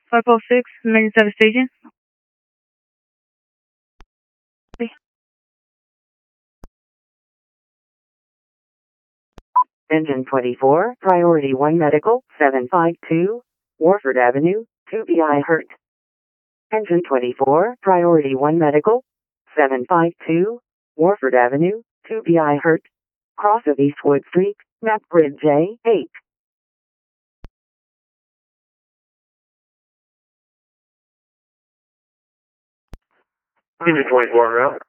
506, 97 station. Engine 24, Priority 1 Medical, 752, Warford Avenue, 2BI Hurt. Engine 24, Priority 1 Medical, 752, Warford Avenue, 2BI Hurt. Cross of Eastwood Street, map grid J8. Engine 24 route.